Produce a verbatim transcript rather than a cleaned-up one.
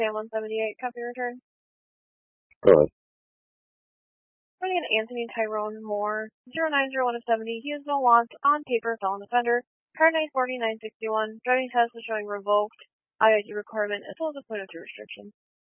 Sam one seventy-eight, copy return. Go ahead. Running an Anthony Tyrone Moore, zero nine zero one of seventy. He has no wants, on paper, felon offender. Card nine forty, nine sixty-one. Driving test is showing revoked. I I D requirement as well as a point of two restriction.